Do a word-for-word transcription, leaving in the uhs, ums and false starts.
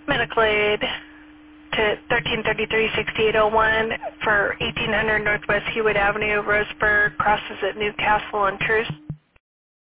medical aid to thirteen thirty-three sixty-eight oh one for eighteen hundred Northwest Hewitt Avenue, Roseburg, crosses at Newcastle and Truce.